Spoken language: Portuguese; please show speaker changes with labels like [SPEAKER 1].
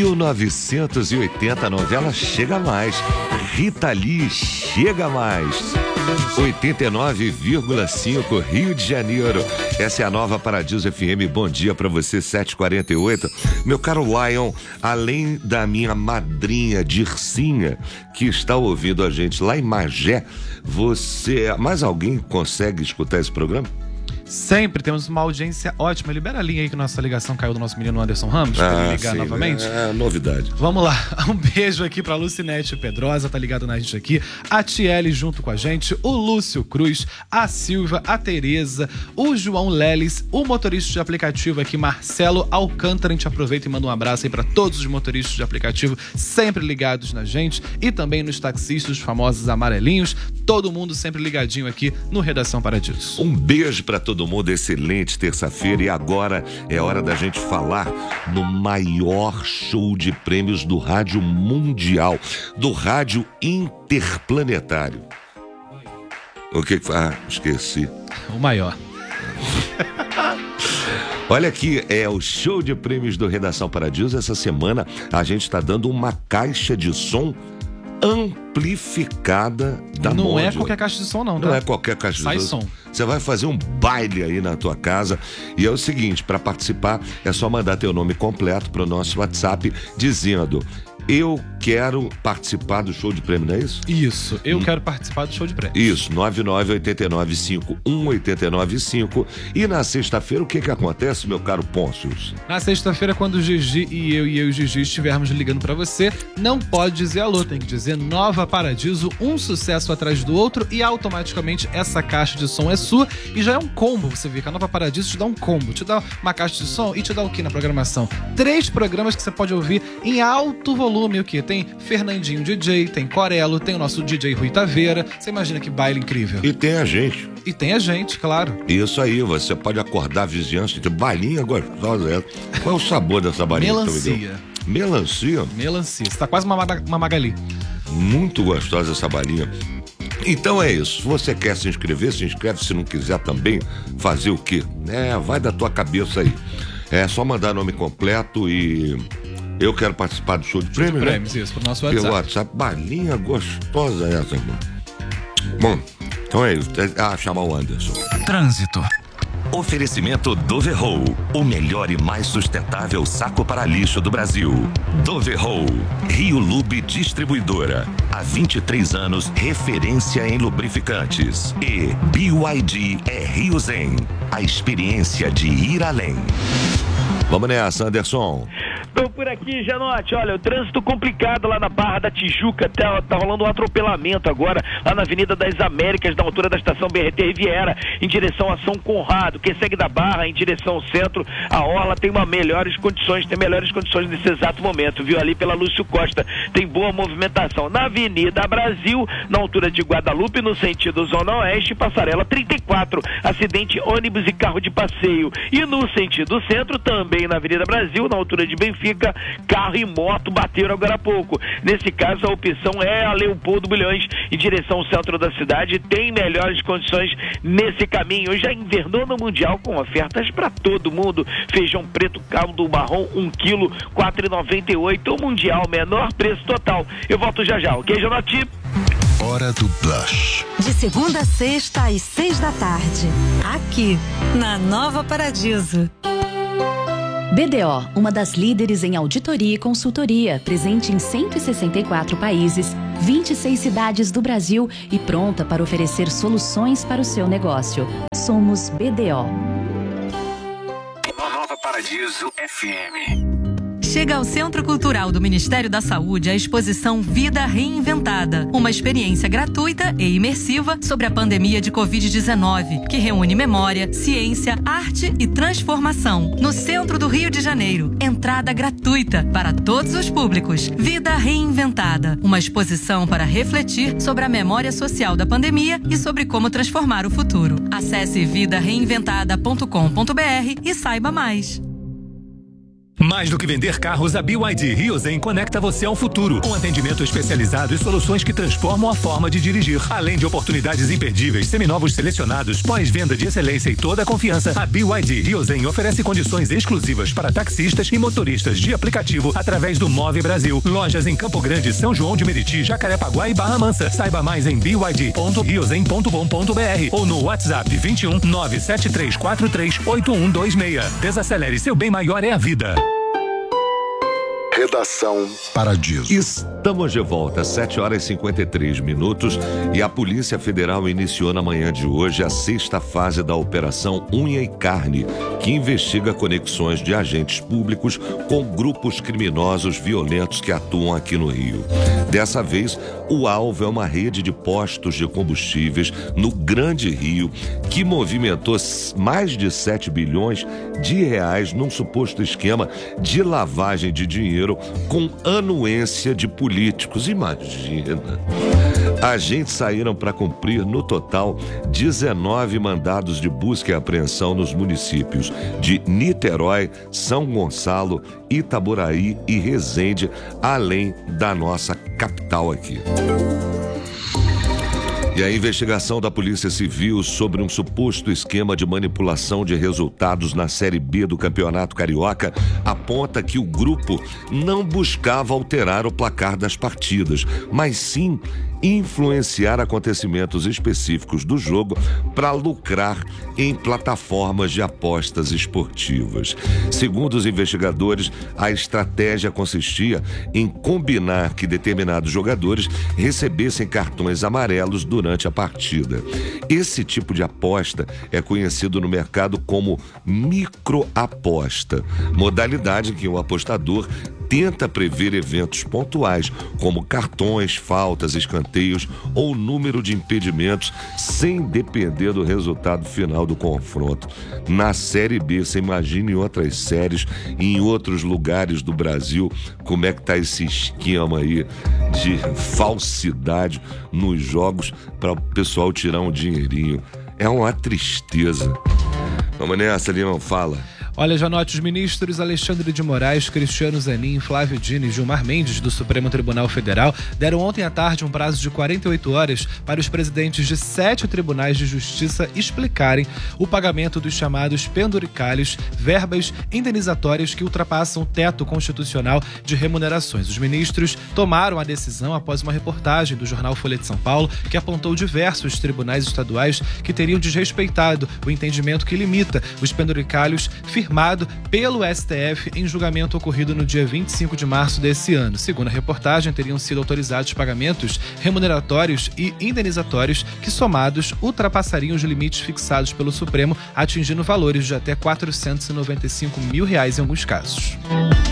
[SPEAKER 1] 1980, a novela Chega Mais. Rita Lee, Chega Mais. 89,5 Rio de Janeiro. Essa é a Nova Paradiso FM. Bom dia pra você, 7h48. Meu caro Lion, além da minha madrinha Dircinha, que está ouvindo a gente lá em Magé, mais alguém consegue escutar esse programa?
[SPEAKER 2] Sempre temos uma audiência ótima. Libera a linha aí que nossa ligação caiu do nosso menino Anderson Ramos, pra ele ligar novamente.
[SPEAKER 1] É novidade.
[SPEAKER 2] Vamos lá, um beijo aqui pra Lucinete Pedrosa, tá ligado na gente aqui. A Tiele junto com a gente, o Lúcio Cruz, a Silva, a Tereza, o João Leles, o motorista de aplicativo aqui, Marcelo Alcântara. A gente aproveita e manda um abraço aí pra todos os motoristas de aplicativo sempre ligados na gente e também nos taxistas, os famosos amarelinhos. Todo mundo sempre ligadinho aqui no Redação Paradiso.
[SPEAKER 1] Um beijo pra todo mundo, excelente terça-feira, e agora é hora da gente falar no maior show de prêmios do rádio mundial, do rádio interplanetário. O que? Esqueci.
[SPEAKER 2] O maior.
[SPEAKER 1] Olha aqui, é o show de prêmios do Redação Paradiso. Essa semana a gente está dando uma caixa de som amplificada da
[SPEAKER 2] Não
[SPEAKER 1] Mondial.
[SPEAKER 2] é qualquer caixa de som, não, tá?
[SPEAKER 1] Não é qualquer caixa de som. Você vai fazer um baile aí na tua casa. E é o seguinte, para participar é só mandar teu nome completo pro nosso WhatsApp dizendo: eu quero participar do show de prêmio, não é isso?
[SPEAKER 2] Isso, eu quero participar do show de prêmio.
[SPEAKER 1] Isso, 9989-51-895. E na sexta-feira, o que acontece, meu caro Pôncios?
[SPEAKER 2] Na sexta-feira, quando o Gigi e eu e o Gigi estivermos ligando pra você, não pode dizer alô, tem que dizer Nova Paradiso, um sucesso atrás do outro, e automaticamente essa caixa de som é sua. E já é um combo, você vê que a Nova Paradiso te dá um combo, te dá uma caixa de som e te dá o que na programação? 3 programas que você pode ouvir em alto volume. O que? Tem Fernandinho DJ, tem Corelo, tem o nosso DJ Rui Taveira. Você imagina que baile incrível.
[SPEAKER 1] E tem a gente.
[SPEAKER 2] E tem a gente, claro.
[SPEAKER 1] Isso aí, você pode acordar a vizinhança, tem balinha gostosa. Qual é o sabor dessa balinha?
[SPEAKER 2] Melancia.
[SPEAKER 1] Melancia?
[SPEAKER 2] Melancia. Você tá quase uma Magali.
[SPEAKER 1] Muito gostosa essa balinha. Então é isso, se você quer se inscrever, se inscreve. Se não quiser também, fazer o quê? Vai da tua cabeça aí. É só mandar nome completo e... eu quero participar do show de prêmio, né?
[SPEAKER 2] Prêmios, isso, pro nosso WhatsApp.
[SPEAKER 1] Pelo WhatsApp, balinha gostosa essa, irmão. Bom, então é isso. Chamar o Anderson.
[SPEAKER 3] Trânsito. Oferecimento Doverroll, o melhor e mais sustentável saco para lixo do Brasil. Doverroll, Rio Lube Distribuidora. Há 23 anos, referência em lubrificantes. E BYD é Rio Zen, a experiência de ir além.
[SPEAKER 1] Vamos nessa, Anderson.
[SPEAKER 4] Tô por aqui, Janote. Olha, o trânsito complicado lá na Barra da Tijuca. Tá rolando um atropelamento agora lá na Avenida das Américas, na altura da estação BRT Riviera, em direção a São Conrado. Quem segue da Barra em direção ao centro, a orla tem melhores condições nesse exato momento, viu? Ali pela Lúcio Costa tem boa movimentação. Na Avenida Brasil, na altura de Guadalupe, no sentido Zona Oeste, passarela 34, acidente ônibus e carro de passeio. E no sentido centro, também na Avenida Brasil, na altura de Benfica, carro e moto bateram agora há pouco. Nesse caso, a opção é a Leopoldo Bulhões, em direção ao centro da cidade. Tem melhores condições nesse caminho. Já invernou no Mundial com ofertas para todo mundo. Feijão preto caldo marrom, 1 kg, R$ 4,98. O Mundial, menor preço total. Eu volto já já, ok, Janoti?
[SPEAKER 3] Hora do Blush.
[SPEAKER 5] De segunda a sexta, às 6 da tarde. Aqui, na Nova Paradiso.
[SPEAKER 6] BDO, uma das líderes em auditoria e consultoria, presente em 164 países, 26 cidades do Brasil e pronta para oferecer soluções para o seu negócio. Somos BDO.
[SPEAKER 3] Nova Paradiso FM.
[SPEAKER 5] Chega ao Centro Cultural do Ministério da Saúde a exposição Vida Reinventada, uma experiência gratuita e imersiva sobre a pandemia de Covid-19, que reúne memória, ciência, arte e transformação. No centro do Rio de Janeiro, entrada gratuita para todos os públicos. Vida Reinventada, uma exposição para refletir sobre a memória social da pandemia e sobre como transformar o futuro. Acesse vidareinventada.com.br e saiba mais.
[SPEAKER 7] Mais do que vender carros, a BYD Rio Zen conecta você ao futuro, com atendimento especializado e soluções que transformam a forma de dirigir. Além de oportunidades imperdíveis, seminovos selecionados, pós-venda de excelência e toda a confiança, a BYD Rio Zen oferece condições exclusivas para taxistas e motoristas de aplicativo através do Move Brasil. Lojas em Campo Grande, São João de Meriti, Jacarepaguá e Barra Mansa. Saiba mais em byd.riozen.com.br ou no WhatsApp 21 97343 8126. Desacelere, seu bem maior é a vida.
[SPEAKER 8] Redação Paradiso.
[SPEAKER 1] Estamos de volta, 7h53, e a Polícia Federal iniciou na manhã de hoje a 6ª fase da Operação Unha e Carne, que investiga conexões de agentes públicos com grupos criminosos violentos que atuam aqui no Rio. Dessa vez, o alvo é uma rede de postos de combustíveis no Grande Rio, que movimentou mais de 7 bilhões de reais num suposto esquema de lavagem de dinheiro com anuência de políticos. Imagina. Agentes saíram para cumprir, no total, 19 mandados de busca e apreensão nos municípios de Niterói, São Gonçalo, Itaboraí e Resende, além da nossa capital aqui. E a investigação da Polícia Civil sobre um suposto esquema de manipulação de resultados na Série B do Campeonato Carioca aponta que o grupo não buscava alterar o placar das partidas, mas sim influenciar acontecimentos específicos do jogo para lucrar em plataformas de apostas esportivas. Segundo os investigadores, a estratégia consistia em combinar que determinados jogadores recebessem cartões amarelos durante a partida. Esse tipo de aposta é conhecido no mercado como microaposta, modalidade em que o apostador tenta prever eventos pontuais, como cartões, faltas, escanteios ou número de impedimentos, sem depender do resultado final do confronto. Na Série B, você imagina em outras séries e em outros lugares do Brasil, como é que tá esse esquema aí de falsidade nos jogos para o pessoal tirar um dinheirinho. É uma tristeza. Vamos nessa, Lima, fala.
[SPEAKER 2] Olha, Janote, os ministros Alexandre de Moraes, Cristiano Zanin, Flávio Dino e Gilmar Mendes, do Supremo Tribunal Federal, deram ontem à tarde um prazo de 48 horas para os presidentes de 7 tribunais de justiça explicarem o pagamento dos chamados penduricalhos, verbas indenizatórias que ultrapassam o teto constitucional de remunerações. Os ministros tomaram a decisão após uma reportagem do jornal Folha de São Paulo, que apontou diversos tribunais estaduais que teriam desrespeitado o entendimento que limita os penduricalhos firmado pelo STF em julgamento ocorrido no dia 25 de março desse ano. Segundo a reportagem, teriam sido autorizados pagamentos remuneratórios e indenizatórios que, somados, ultrapassariam os limites fixados pelo Supremo, atingindo valores de até R$ 495 mil em alguns casos.